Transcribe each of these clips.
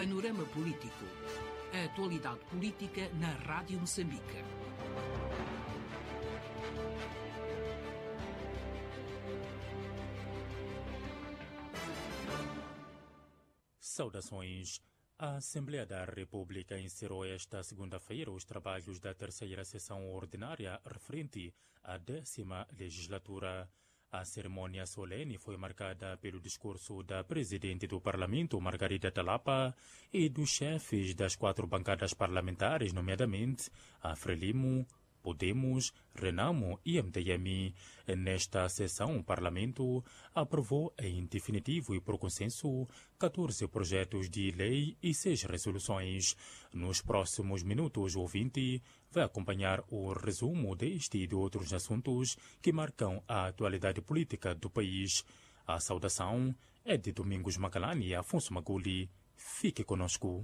Panorama Político. A atualidade política na Rádio Moçambique. Saudações. A Assembleia da República encerrou esta segunda-feira os trabalhos da terceira sessão ordinária referente à 10ª legislatura. A cerimônia solene foi marcada pelo discurso da Presidente do Parlamento, Margarida Talapa, e dos chefes das 4 bancadas parlamentares, nomeadamente a Frelimo, Podemos, Renamo e MDM. Nesta sessão, o Parlamento aprovou em definitivo e por consenso 14 projetos de lei e 6 resoluções. Nos próximos minutos, o ouvinte vai acompanhar o resumo deste e de outros assuntos que marcam a atualidade política do país. A saudação é de Domingos Macalani e Afonso Maguli. Fique conosco.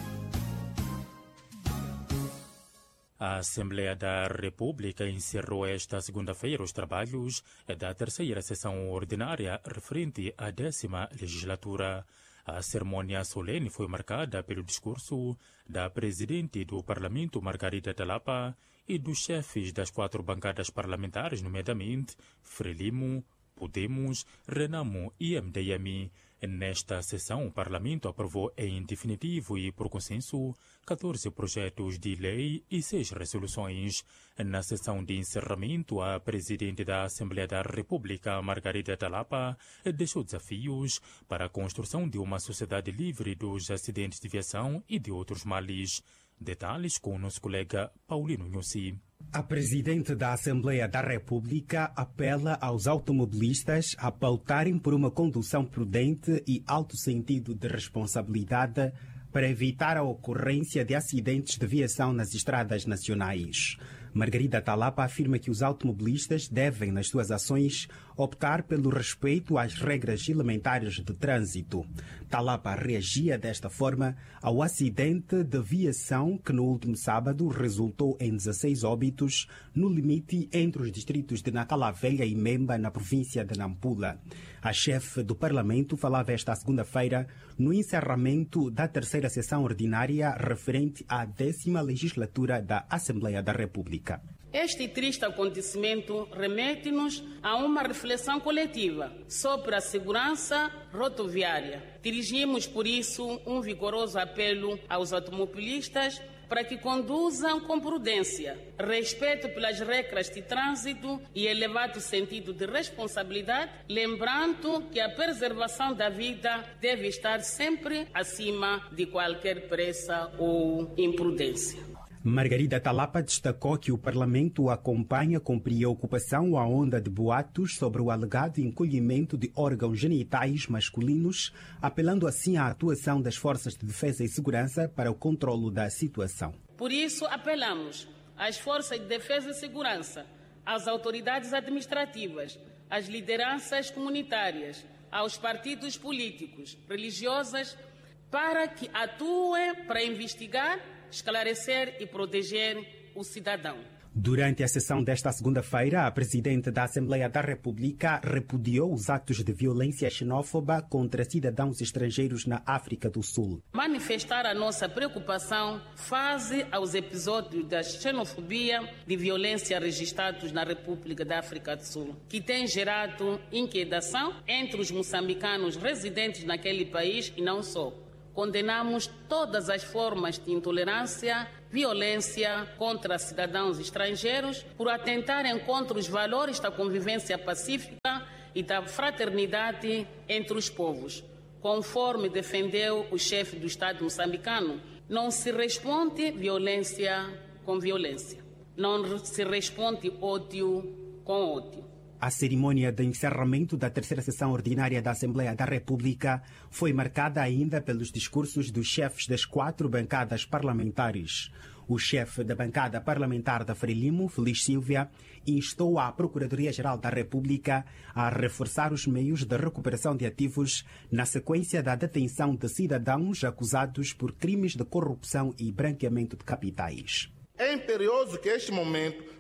A Assembleia da República encerrou esta segunda-feira os trabalhos da terceira sessão ordinária referente à 10ª legislatura. A cerimônia solene foi marcada pelo discurso da Presidente do Parlamento, Margarida Talapa, e dos chefes das 4 bancadas parlamentares, nomeadamente Frelimo, Podemos, Renamo e MDM. Nesta sessão, o Parlamento aprovou em definitivo e por consenso 14 projetos de lei e 6 resoluções. Na sessão de encerramento, a Presidente da Assembleia da República, Margarida Talapa, deixou desafios para a construção de uma sociedade livre dos acidentes de viação e de outros males. Detalhes com o nosso colega Paulino Nhosi. A Presidente da Assembleia da República apela aos automobilistas a pautarem por uma condução prudente e alto sentido de responsabilidade para evitar a ocorrência de acidentes de viação nas estradas nacionais. Margarida Talapa afirma que os automobilistas devem, nas suas ações, optar pelo respeito às regras elementares de trânsito. Talapa reagia desta forma ao acidente de viação que no último sábado resultou em 16 óbitos no limite entre os distritos de Nacala Velha e Memba, na província de Nampula. A chefe do Parlamento falava esta segunda-feira no encerramento da terceira sessão ordinária referente à 10ª legislatura da Assembleia da República. Este triste acontecimento remete-nos a uma reflexão coletiva sobre a segurança rodoviária. Dirigimos, por isso, um vigoroso apelo aos automobilistas para que conduzam com prudência, respeito pelas regras de trânsito e elevado sentido de responsabilidade, lembrando que a preservação da vida deve estar sempre acima de qualquer pressa ou imprudência. Margarida Talapa destacou que o Parlamento acompanha com preocupação a onda de boatos sobre o alegado encolhimento de órgãos genitais masculinos, apelando assim à atuação das Forças de Defesa e Segurança para o controlo da situação. Por isso, apelamos às Forças de Defesa e Segurança, às autoridades administrativas, às lideranças comunitárias, aos partidos políticos, religiosas, para que atuem para investigar, esclarecer e proteger o cidadão. Durante a sessão desta segunda-feira, a Presidente da Assembleia da República repudiou os atos de violência xenófoba contra cidadãos estrangeiros na África do Sul. Manifestar a nossa preocupação face aos episódios da xenofobia de violência registrados na República da África do Sul, que tem gerado inquietação entre os moçambicanos residentes naquele país e não só. Condenamos todas as formas de intolerância, violência contra cidadãos estrangeiros por atentarem contra os valores da convivência pacífica e da fraternidade entre os povos. Conforme defendeu o chefe do Estado moçambicano, não se responde violência com violência. Não se responde ódio com ódio. A cerimônia de encerramento da terceira sessão ordinária da Assembleia da República foi marcada ainda pelos discursos dos chefes das 4 bancadas parlamentares. O chefe da bancada parlamentar da Frelimo, Feliz Silvia, instou a Procuradoria-Geral da República a reforçar os meios de recuperação de ativos na sequência da detenção de cidadãos acusados por crimes de corrupção e branqueamento de capitais. É imperioso que, este momento,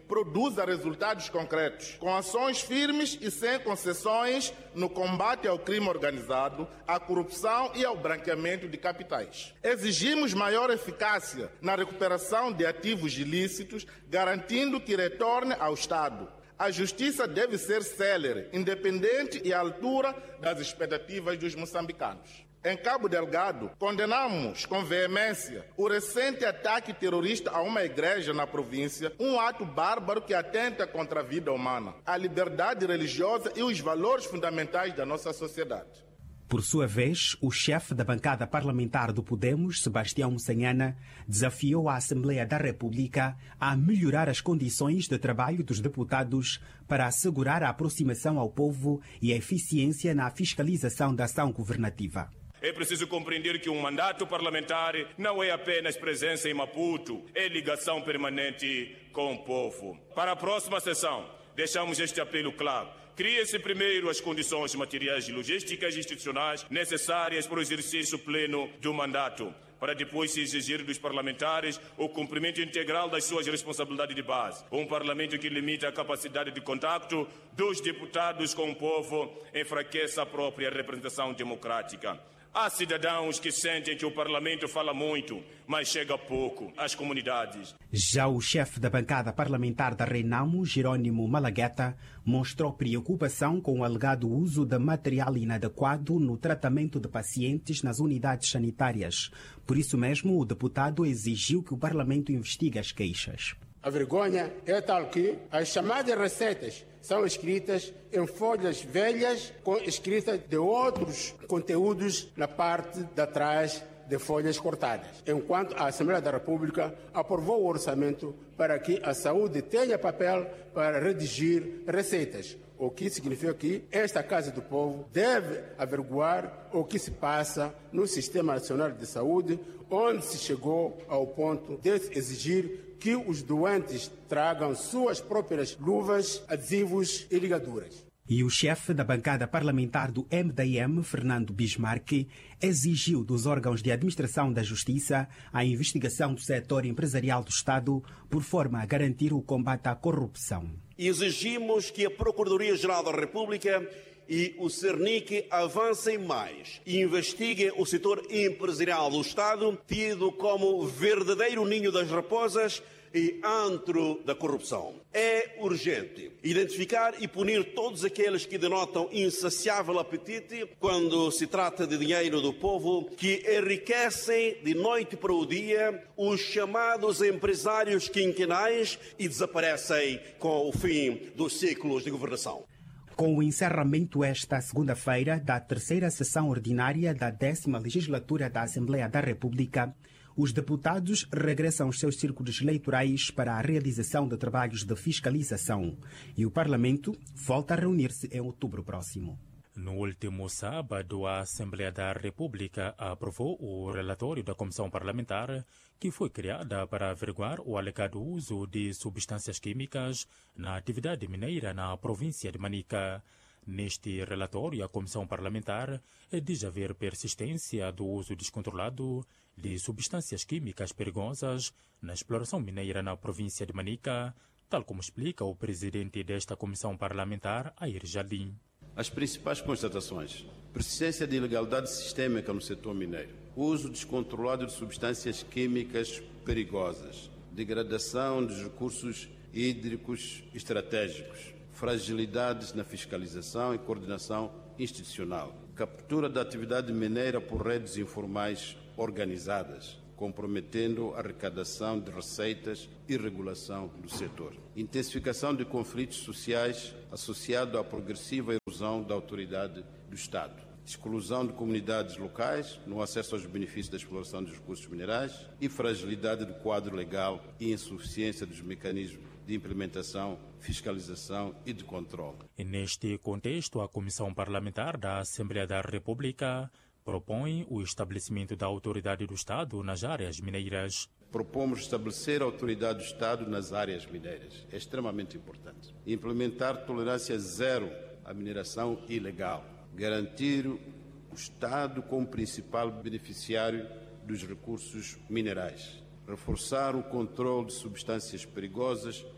produza resultados concretos, com ações firmes e sem concessões no combate ao crime organizado, à corrupção e ao branqueamento de capitais. Exigimos maior eficácia na recuperação de ativos ilícitos, garantindo que retorne ao Estado. A justiça deve ser célere, independente e à altura das expectativas dos moçambicanos. Em Cabo Delgado, condenamos com veemência o recente ataque terrorista a uma igreja na província, um ato bárbaro que atenta contra a vida humana, a liberdade religiosa e os valores fundamentais da nossa sociedade. Por sua vez, o chefe da bancada parlamentar do Podemos, Sebastião Moçanhana, desafiou a Assembleia da República a melhorar as condições de trabalho dos deputados para assegurar a aproximação ao povo e a eficiência na fiscalização da ação governativa. É preciso compreender que um mandato parlamentar não é apenas presença em Maputo, é ligação permanente com o povo. Para a próxima sessão, deixamos este apelo claro. Crie-se primeiro as condições materiais, logísticas e institucionais necessárias para o exercício pleno do mandato, para depois se exigir dos parlamentares o cumprimento integral das suas responsabilidades de base. Um parlamento que limita a capacidade de contacto dos deputados com o povo enfraquece a própria representação democrática. Há cidadãos que sentem que o parlamento fala muito, mas chega pouco às comunidades. Já o chefe da bancada parlamentar da Renamo, Jerônimo Malagueta, mostrou preocupação com o alegado uso de material inadequado no tratamento de pacientes nas unidades sanitárias. Por isso mesmo, o deputado exigiu que o parlamento investigue as queixas. A vergonha é tal que as chamadas receitas são escritas em folhas velhas com escrita de outros conteúdos na parte de trás de folhas cortadas, enquanto a Assembleia da República aprovou o orçamento para que a saúde tenha papel para redigir receitas, o que significa que esta Casa do Povo deve averiguar o que se passa no Sistema Nacional de Saúde, onde se chegou ao ponto de exigir que os doentes tragam suas próprias luvas, adesivos e ligaduras. E o chefe da bancada parlamentar do MDM, Fernando Bismarck, exigiu dos órgãos de administração da Justiça a investigação do setor empresarial do Estado por forma a garantir o combate à corrupção. Exigimos que a Procuradoria-Geral da República e o Cernic avancem mais e investiguem o setor empresarial do Estado, tido como verdadeiro ninho das raposas e antro da corrupção. É urgente identificar e punir todos aqueles que denotam insaciável apetite quando se trata de dinheiro do povo, que enriquecem de noite para o dia os chamados empresários quinquenais e desaparecem com o fim dos ciclos de governação. Com o encerramento esta segunda-feira da terceira sessão ordinária da 10ª legislatura da Assembleia da República, os deputados regressam aos seus círculos eleitorais para a realização de trabalhos de fiscalização e o Parlamento volta a reunir-se em outubro próximo. No último sábado, a Assembleia da República aprovou o relatório da Comissão Parlamentar que foi criada para averiguar o alegado uso de substâncias químicas na atividade mineira na província de Manica. Neste relatório, a Comissão Parlamentar diz haver persistência do uso descontrolado de substâncias químicas perigosas na exploração mineira na província de Manica, tal como explica o presidente desta Comissão Parlamentar, Air Jardim. As principais constatações: persistência de ilegalidade sistêmica no setor mineiro, uso descontrolado de substâncias químicas perigosas, degradação dos recursos hídricos estratégicos, fragilidades na fiscalização e coordenação institucional, captura da atividade mineira por redes informais organizadas, comprometendo a arrecadação de receitas e regulação do setor. Intensificação de conflitos sociais associado à progressiva erosão da autoridade do Estado. Exclusão de comunidades locais no acesso aos benefícios da exploração dos recursos minerais e fragilidade do quadro legal e insuficiência dos mecanismos de implementação, fiscalização e de controle. E neste contexto, a Comissão Parlamentar da Assembleia da República propõe o estabelecimento da autoridade do Estado nas áreas mineiras. Propomos estabelecer a autoridade do Estado nas áreas mineiras. É extremamente importante. Implementar tolerância zero à mineração ilegal. Garantir o Estado como principal beneficiário dos recursos minerais. Reforçar o controle de substâncias perigosas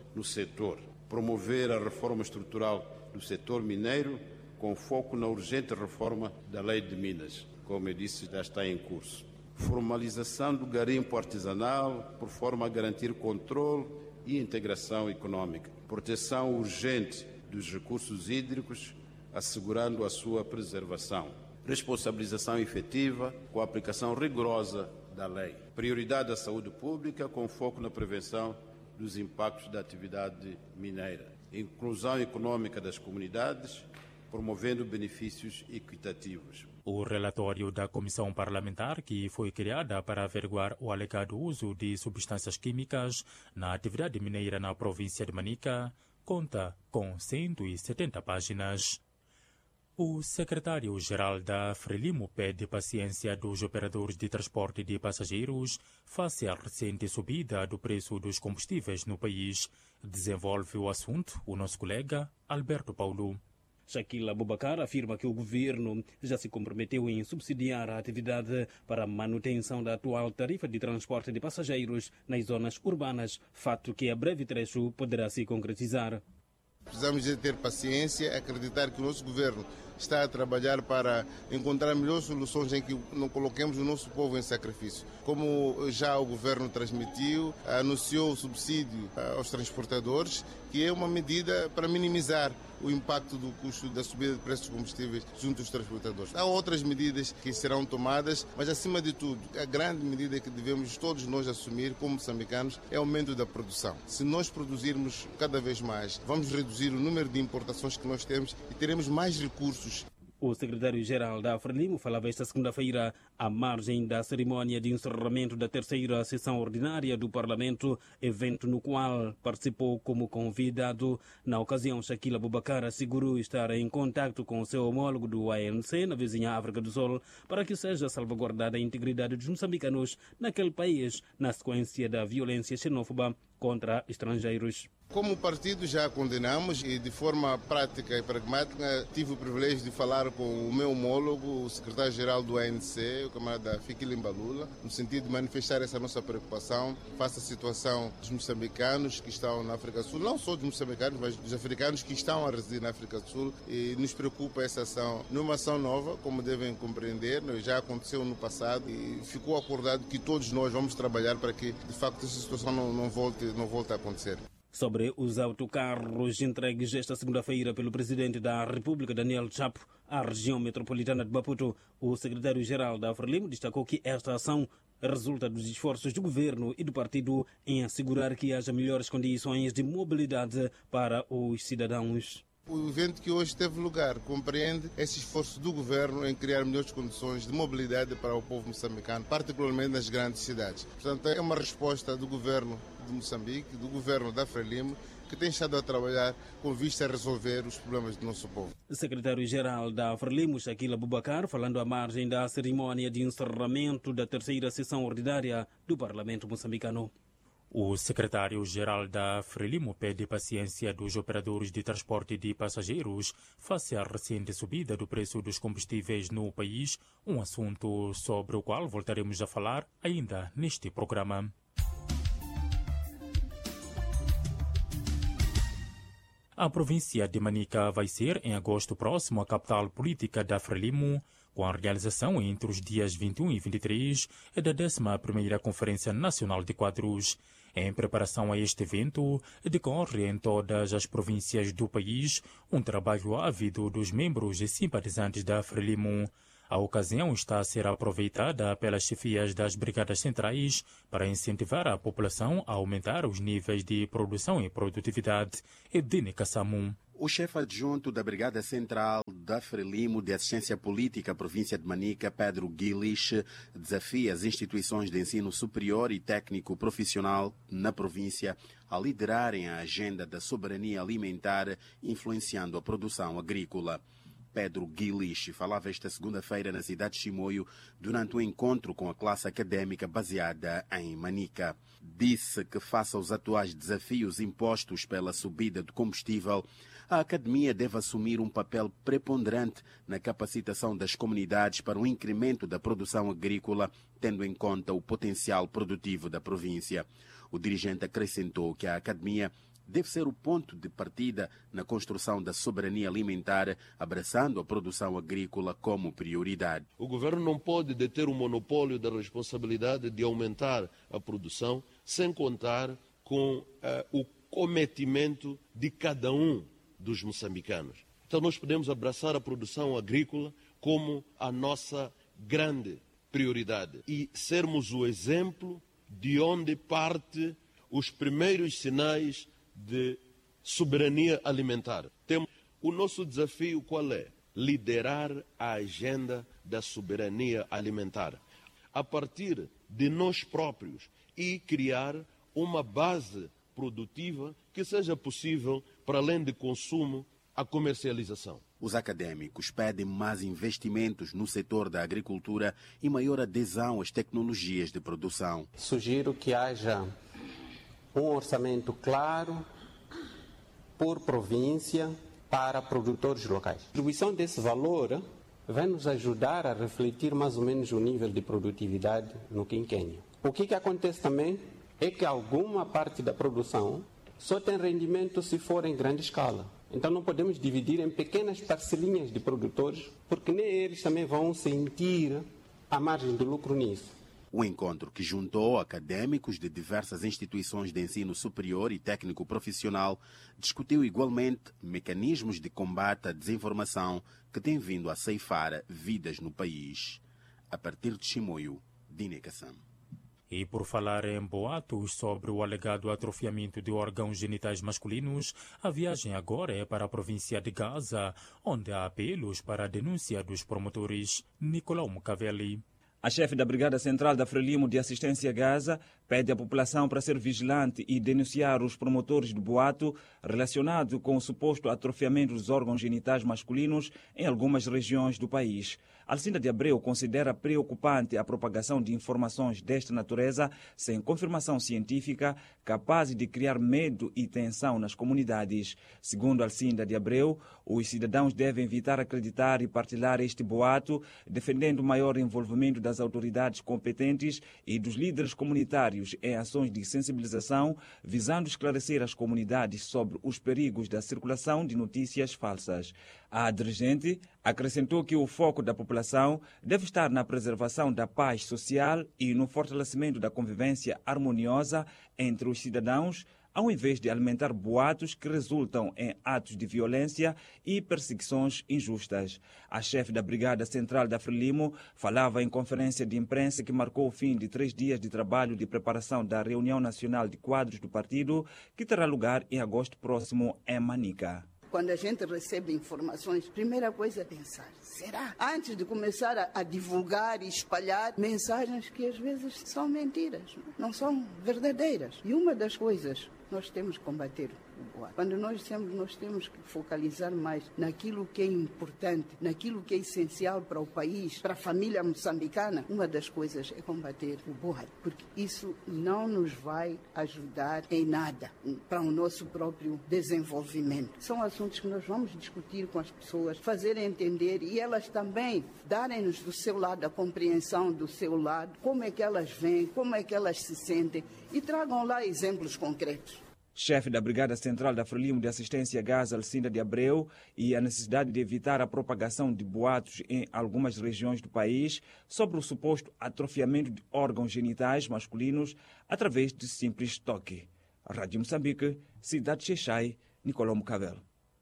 no setor, promover a reforma estrutural do setor mineiro com foco na urgente reforma da Lei de Minas, como eu disse, já está em curso. Formalização do garimpo artesanal, por forma a garantir controle e integração econômica. Proteção urgente dos recursos hídricos, assegurando a sua preservação. Responsabilização efetiva com a aplicação rigorosa da lei. Prioridade à saúde pública, com foco na prevenção dos impactos da atividade mineira. Inclusão econômica das comunidades, promovendo benefícios equitativos. O relatório da Comissão Parlamentar, que foi criada para averiguar o alegado uso de substâncias químicas na atividade mineira na província de Manica, conta com 170 páginas. O secretário-geral da Frelimo pede paciência dos operadores de transporte de passageiros face à recente subida do preço dos combustíveis no país. Desenvolve o assunto o nosso colega Alberto Paulo. Shakil Abubakar afirma que o governo já se comprometeu em subsidiar a atividade para a manutenção da atual tarifa de transporte de passageiros nas zonas urbanas, fato que a breve trecho poderá se concretizar. Precisamos de ter paciência, acreditar que o nosso governo está a trabalhar para encontrar melhores soluções em que não coloquemos o nosso povo em sacrifício. Como já o governo transmitiu, anunciou o subsídio aos transportadores, que é uma medida para minimizar o impacto do custo da subida de preços dos combustíveis junto aos transportadores. Há outras medidas que serão tomadas, mas acima de tudo, a grande medida que devemos todos nós assumir como moçambicanos é o aumento da produção. Se nós produzirmos cada vez mais, vamos reduzir o número de importações que nós temos e teremos mais recursos. O secretário-geral da Frelimo falava esta segunda-feira à margem da cerimónia de encerramento da terceira sessão ordinária do Parlamento, evento no qual participou como convidado. Na ocasião, Shakil Abubakar assegurou estar em contato com o seu homólogo do ANC na vizinha África do Sul para que seja salvaguardada a integridade dos moçambicanos naquele país na sequência da violência xenófoba contra estrangeiros. Como partido já condenamos e de forma prática e pragmática tive o privilégio de falar com o meu homólogo, o secretário-geral do ANC, o camarada Fikile Mbalula, no sentido de manifestar essa nossa preocupação face à situação dos moçambicanos que estão na África do Sul, não só dos moçambicanos, mas dos africanos que estão a residir na África do Sul, e nos preocupa essa ação. Não é uma ação nova, como devem compreender, já aconteceu no passado e ficou acordado que todos nós vamos trabalhar para que de facto essa situação não volte a acontecer. Sobre os autocarros entregues esta segunda-feira pelo presidente da República, Daniel Chapo, à região metropolitana de Maputo, o secretário-geral da Frelimo destacou que esta ação resulta dos esforços do governo e do partido em assegurar que haja melhores condições de mobilidade para os cidadãos. O evento que hoje teve lugar compreende esse esforço do governo em criar melhores condições de mobilidade para o povo moçambicano, particularmente nas grandes cidades. Portanto, é uma resposta do governo de Moçambique, do governo da Frelimo, que tem estado a trabalhar com vista a resolver os problemas do nosso povo. O secretário-geral da Frelimo, Shakil Abubakar, falando à margem da cerimónia de encerramento da terceira sessão ordinária do Parlamento moçambicano. O secretário-geral da Frelimo pede paciência dos operadores de transporte de passageiros face à recente subida do preço dos combustíveis no país, um assunto sobre o qual voltaremos a falar ainda neste programa. A província de Manica vai ser, em agosto próximo, a capital política da Frelimo, com a realização entre os dias 21 e 23 da 11ª Conferência Nacional de Quadros. Em preparação a este evento, decorre em todas as províncias do país um trabalho ávido dos membros e simpatizantes da Frelimo. A ocasião está a ser aproveitada pelas chefias das brigadas centrais para incentivar a população a aumentar os níveis de produção e produtividade. Edine Kassamu. O chefe adjunto da Brigada Central da Frelimo de Assistência Política, província de Manica, Pedro Guilish, desafia as instituições de ensino superior e técnico profissional na província a liderarem a agenda da soberania alimentar, influenciando a produção agrícola. Pedro Guilish falava esta segunda-feira na cidade de Chimoio durante um encontro com a classe académica baseada em Manica. Disse que, face aos atuais desafios impostos pela subida do combustível, a academia deve assumir um papel preponderante na capacitação das comunidades para o incremento da produção agrícola, tendo em conta o potencial produtivo da província. O dirigente acrescentou que a academia deve ser o ponto de partida na construção da soberania alimentar, abraçando a produção agrícola como prioridade. O governo não pode deter o monopólio da responsabilidade de aumentar a produção, sem contar com o cometimento de cada um dos moçambicanos. Então nós podemos abraçar a produção agrícola como a nossa grande prioridade e sermos o exemplo de onde parte os primeiros sinais de soberania alimentar. O nosso desafio qual é? Liderar a agenda da soberania alimentar a partir de nós próprios e criar uma base produtiva que seja possível, para além de consumo, a comercialização. Os acadêmicos pedem mais investimentos no setor da agricultura e maior adesão às tecnologias de produção. Sugiro que haja um orçamento claro por província para produtores locais. A distribuição desse valor vai nos ajudar a refletir mais ou menos o nível de produtividade no quinquênio. O que acontece também é que alguma parte da produção só tem rendimento se for em grande escala. Então não podemos dividir em pequenas parcelinhas de produtores, porque nem eles também vão sentir a margem de lucro nisso. O encontro, que juntou acadêmicos de diversas instituições de ensino superior e técnico profissional, discutiu igualmente mecanismos de combate à desinformação que têm vindo a ceifar vidas no país. A partir de Chimoio, Dine Kassam. E por falar em boatos sobre o alegado atrofiamento de órgãos genitais masculinos, a viagem agora é para a província de Gaza, onde há apelos para a denúncia dos promotores. Nicolau Mucavelli. A chefe da Brigada Central da Frelimo de Assistência a Gaza pede à população para ser vigilante e denunciar os promotores de boato relacionado com o suposto atrofiamento dos órgãos genitais masculinos em algumas regiões do país. Alcinda de Abreu considera preocupante a propagação de informações desta natureza sem confirmação científica, capazes de criar medo e tensão nas comunidades. Segundo Alcinda de Abreu, os cidadãos devem evitar acreditar e partilhar este boato, defendendo o maior envolvimento das autoridades competentes e dos líderes comunitários em ações de sensibilização, visando esclarecer as comunidades sobre os perigos da circulação de notícias falsas. A dirigente acrescentou que o foco da população deve estar na preservação da paz social e no fortalecimento da convivência harmoniosa entre os cidadãos, ao invés de alimentar boatos que resultam em atos de violência e perseguições injustas. A chefe da Brigada Central da Frelimo falava em conferência de imprensa que marcou o fim de 3 dias de trabalho de preparação da reunião nacional de quadros do partido, que terá lugar em agosto próximo em Manica. Quando a gente recebe informações, primeira coisa é pensar, será? Antes de começar a divulgar e espalhar mensagens que às vezes são mentiras, não são verdadeiras. E uma das coisas nós temos que combater o boato. Quando nós dissemos, nós temos que focalizar mais naquilo que é importante, naquilo que é essencial para o país, para a família moçambicana. Uma das coisas é combater o boato, porque isso não nos vai ajudar em nada para o nosso próprio desenvolvimento. São assuntos que nós vamos discutir com as pessoas, fazer entender e elas também darem-nos do seu lado a compreensão do seu lado, como é que elas veem, como é que elas se sentem e tragam lá exemplos concretos. Chefe da Brigada Central da Frelimo de Assistência a Gaza, Alcinda de Abreu, e a necessidade de evitar a propagação de boatos em algumas regiões do país sobre o suposto atrofiamento de órgãos genitais masculinos através de simples toque. Rádio Moçambique, Cidade Xexai, Nicolau Mucavel.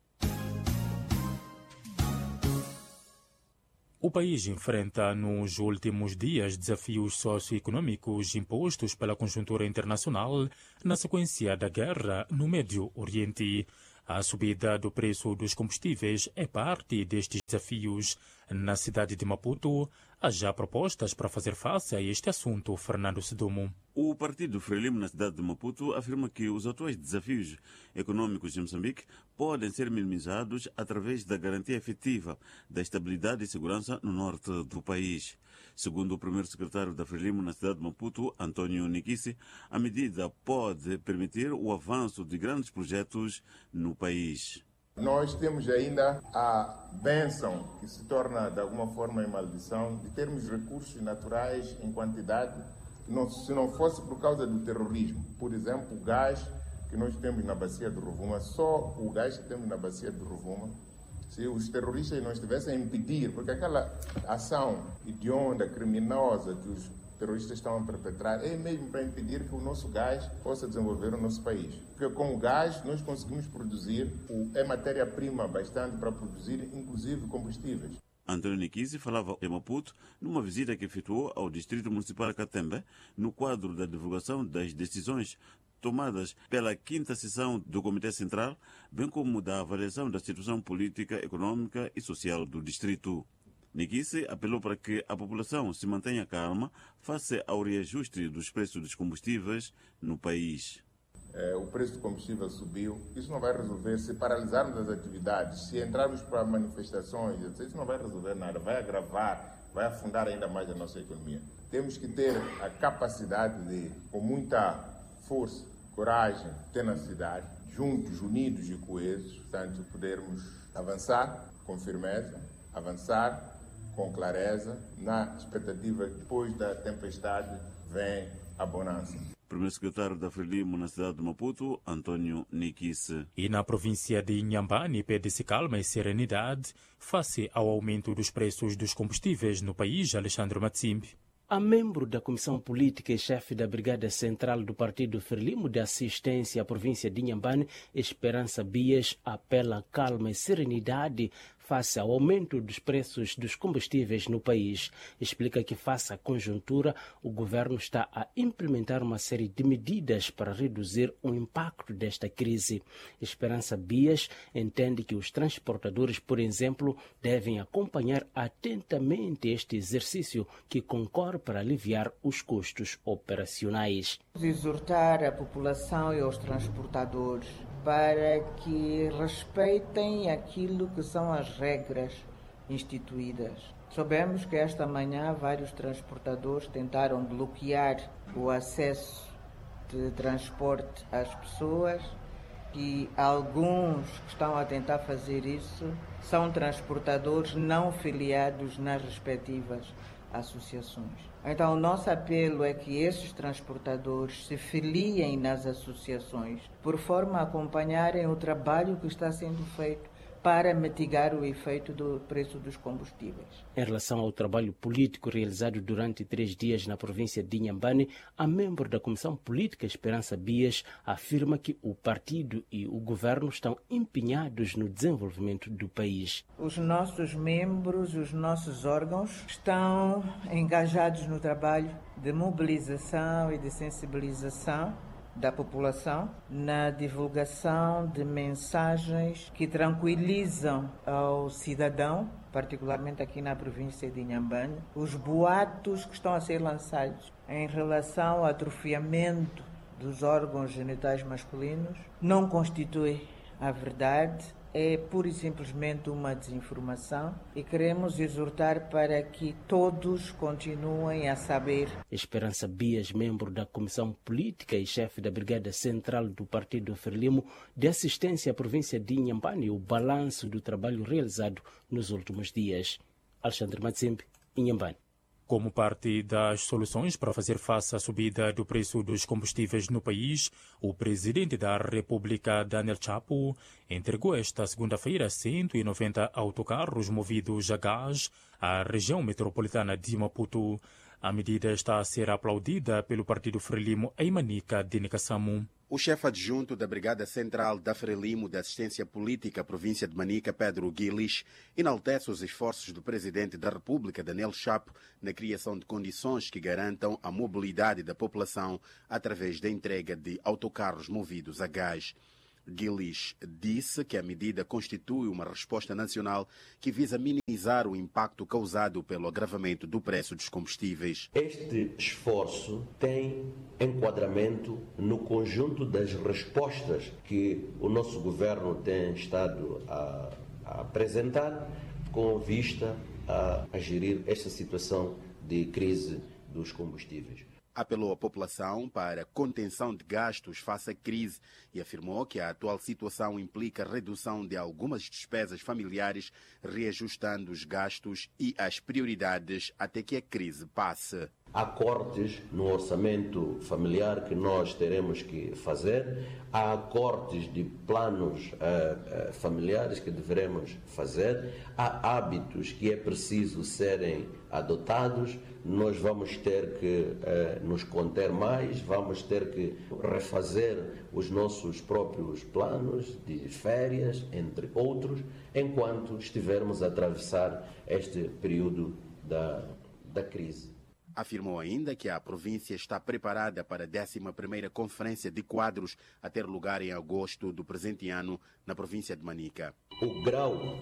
O país enfrenta nos últimos dias desafios socioeconômicos impostos pela conjuntura internacional na sequência da guerra no Médio Oriente. A subida do preço dos combustíveis é parte destes desafios. Na cidade de Maputo, há já propostas para fazer face a este assunto. Fernando Sedumo. O Partido Frelimo na cidade de Maputo afirma que os atuais desafios econômicos de Moçambique podem ser minimizados através da garantia efetiva da estabilidade e segurança no norte do país. Segundo o primeiro secretário da Frelimo na cidade de Maputo, António Nikisi, a medida pode permitir o avanço de grandes projetos no país. Nós temos ainda a bênção, que se torna de alguma forma em maldição, de termos recursos naturais em quantidade. Se não fosse por causa do terrorismo, por exemplo, gás, que nós temos na bacia do Rovuma, só o gás que temos na bacia do Rovuma, se os terroristas não estivessem a impedir, porque aquela ação hedionda, criminosa que os terroristas estão a perpetrar é mesmo para impedir que o nosso gás possa desenvolver o nosso país. Porque com o gás nós conseguimos produzir, é matéria-prima bastante para produzir, inclusive, combustíveis. Antônio Nikisi falava em Maputo numa visita que efetuou ao Distrito Municipal de Catembe no quadro da divulgação das decisões tomadas pela 5ª sessão do Comitê Central, bem como da avaliação da situação política, econômica e social do distrito. Nikisi apelou para que a população se mantenha calma face ao reajuste dos preços dos combustíveis no país. O preço do combustível subiu, isso não vai resolver. Se paralisarmos as atividades, se entrarmos para manifestações, isso não vai resolver nada, vai agravar, vai afundar ainda mais a nossa economia. Temos que ter a capacidade de, com muita força, coragem, tenacidade, juntos, unidos e coesos, portanto, podermos avançar com firmeza, avançar com clareza, na expectativa que depois da tempestade vem a bonança. Primeiro secretário da Frelimo na cidade de Maputo, Antônio Nikisi. E na província de Inhambane pede-se calma e serenidade face ao aumento dos preços dos combustíveis no país, Alexandre Matsimbi. A membro da Comissão Política e chefe da Brigada Central do Partido Frelimo de Assistência à província de Inhambane, Esperança Bias, apela a calma e serenidade face ao aumento dos preços dos combustíveis no país. Explica que, face à conjuntura, o governo está a implementar uma série de medidas para reduzir o impacto desta crise. Esperança Bias entende que os transportadores, por exemplo, devem acompanhar atentamente este exercício que concorre para aliviar os custos operacionais. Exortar a população e os transportadores para que respeitem aquilo que são as regras instituídas. Sabemos que esta manhã vários transportadores tentaram bloquear o acesso de transporte às pessoas e alguns que estão a tentar fazer isso são transportadores não filiados nas respectivas associações. Então, o nosso apelo é que esses transportadores se filiem nas associações, por forma a acompanharem o trabalho que está sendo feito para mitigar o efeito do preço dos combustíveis. Em relação ao trabalho político realizado durante 3 dias na província de Inhambane, a membro da Comissão Política Esperança Bias afirma que o partido e o governo estão empenhados no desenvolvimento do país. Os nossos membros, os nossos órgãos estão engajados no trabalho de mobilização e de sensibilização da população, na divulgação de mensagens que tranquilizam ao cidadão, particularmente aqui na província de Inhambane, os boatos que estão a ser lançados em relação ao atrofiamento dos órgãos genitais masculinos não constitui a verdade, é pura e simplesmente uma desinformação e queremos exortar para que todos continuem a saber. Esperança Bias, membro da Comissão Política e chefe da Brigada Central do Partido Frelimo de Assistência à província de Inhambane, o balanço do trabalho realizado nos últimos dias. Alexandre Matsimbi, Inhambane. Como parte das soluções para fazer face à subida do preço dos combustíveis no país, o presidente da República, Daniel Chapo, entregou esta segunda-feira 190 autocarros movidos a gás à região metropolitana de Maputo. A medida está a ser aplaudida pelo Partido Frelimo em Manica de Nicassamo. O chefe adjunto da Brigada Central da Frelimo de Assistência Política, província de Manica, Pedro Guilis, enaltece os esforços do presidente da República, Daniel Chapo, na criação de condições que garantam a mobilidade da população através da entrega de autocarros movidos a gás. Guilis disse que a medida constitui uma resposta nacional que visa minimizar o impacto causado pelo agravamento do preço dos combustíveis. Este esforço tem enquadramento no conjunto das respostas que o nosso governo tem estado a apresentar com vista a gerir esta situação de crise dos combustíveis. Apelou à população para contenção de gastos face à crise e afirmou que a atual situação implica a redução de algumas despesas familiares, reajustando os gastos e as prioridades até que a crise passe. há cortes no orçamento familiar que nós teremos que fazer, há cortes de planos familiares que devemos fazer, há hábitos que é preciso serem adotados, nós vamos ter que nos conter mais, vamos ter que refazer os nossos próprios planos de férias, entre outros, enquanto estivermos a atravessar este período da crise. Afirmou ainda que a província está preparada para a 11ª Conferência de Quadros a ter lugar em agosto do presente ano na província de Manica. O grau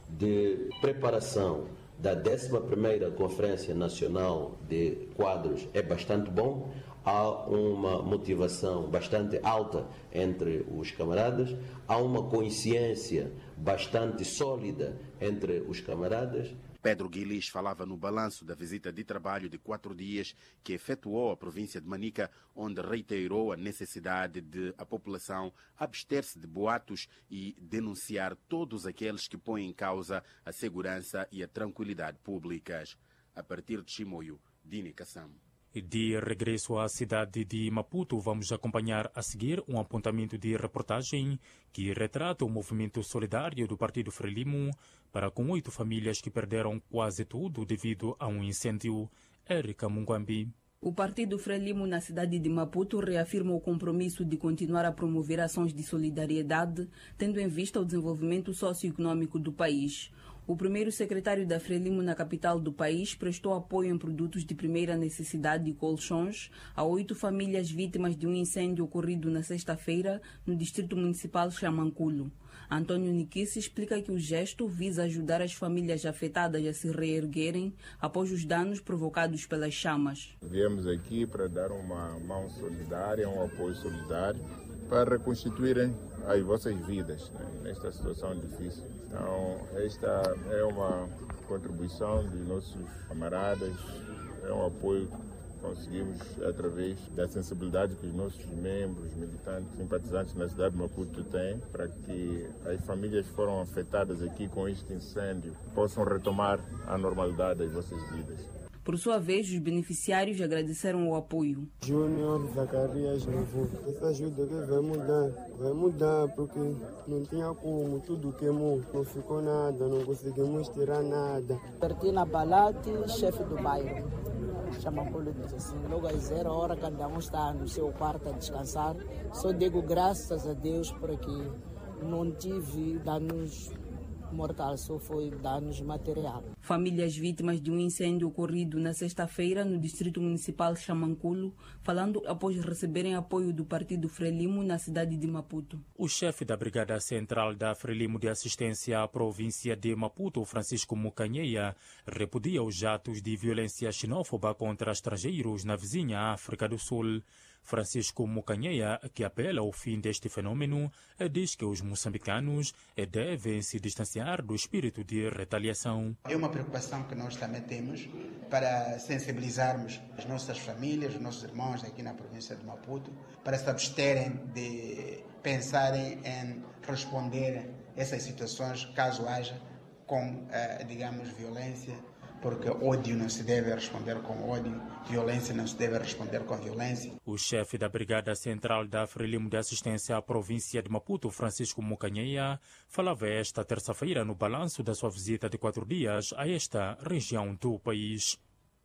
de preparação da 11ª Conferência Nacional de Quadros é bastante bom. Há uma motivação bastante alta entre os camaradas, há uma consciência bastante sólida entre os camaradas. Pedro Guilis falava no balanço da visita de trabalho de 4 dias que efetuou à província de Manica, onde reiterou a necessidade de a população abster-se de boatos e denunciar todos aqueles que põem em causa a segurança e a tranquilidade públicas. A partir de Chimoio, Dini Kassam. De regresso à cidade de Maputo, vamos acompanhar a seguir um apontamento de reportagem que retrata o movimento solidário do Partido Frelimo para com 8 famílias que perderam quase tudo devido a um incêndio. Érica Munguambi. O Partido Frelimo na cidade de Maputo reafirma o compromisso de continuar a promover ações de solidariedade, tendo em vista o desenvolvimento socioeconômico do país. O primeiro secretário da Frelimo na capital do país prestou apoio em produtos de primeira necessidade e colchões a 8 famílias vítimas de um incêndio ocorrido na sexta-feira no distrito municipal Xamanculo. Antônio Niquisse explica que o gesto visa ajudar as famílias afetadas a se reerguerem após os danos provocados pelas chamas. Viemos aqui para dar uma mão solidária, um apoio solidário para reconstituírem as vossas vidas, né, nesta situação difícil. Então, esta é uma contribuição dos nossos camaradas, é um apoio que conseguimos através da sensibilidade que os nossos membros, militantes, simpatizantes na cidade de Maputo têm, para que as famílias que foram afetadas aqui com este incêndio possam retomar a normalidade das vossas vidas. Por sua vez, os beneficiários agradeceram o apoio. Júnior Zacarias Novo, essa ajuda que vai mudar porque não tinha como, tudo queimou, não ficou nada, não conseguimos tirar nada. Bertina Balati, chefe do bairro, Xamanculo diz assim, logo às 0 horas cada um está no seu quarto a descansar, só digo graças a Deus porque não tive danos mortal, só foi danos materiais. Famílias vítimas de um incêndio ocorrido na sexta-feira no distrito municipal Xamanculo, falando após receberem apoio do Partido Frelimo na cidade de Maputo. O chefe da Brigada Central da Frelimo de Assistência à província de Maputo, Francisco Mucanheia, repudia os atos de violência xenófoba contra estrangeiros na vizinha África do Sul. Francisco Mucanheia, que apela ao fim deste fenômeno, diz que os moçambicanos devem se distanciar do espírito de retaliação. É uma preocupação que nós também temos para sensibilizarmos as nossas famílias, os nossos irmãos aqui na província de Maputo, para se absterem de pensarem em responder a essas situações caso haja com, digamos, violência, porque ódio não se deve responder com ódio, violência não se deve responder com violência. O chefe da Brigada Central da Frelimo de Assistência à província de Maputo, Francisco Mucanheia, falava esta terça-feira no balanço da sua visita de 4 dias a esta região do país.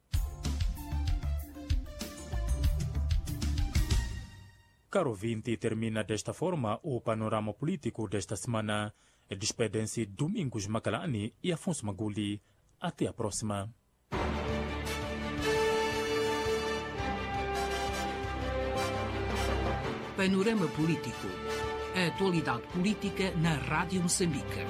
Caro ouvinte, termina desta forma o panorama político desta semana. Despedem-se Domingos Macalani e Afonso Maguli. Até a próxima. Panorama Político. A atualidade política na Rádio Moçambique.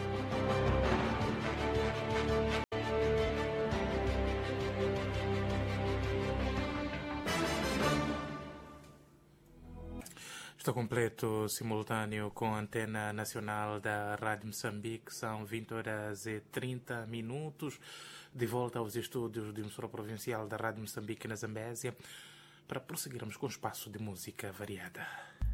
Está completo, simultâneo com a antena nacional da Rádio Moçambique. São 20h30. De volta aos estúdios de emissora provincial da Rádio Moçambique na Zambésia para prosseguirmos com o espaço de música variada.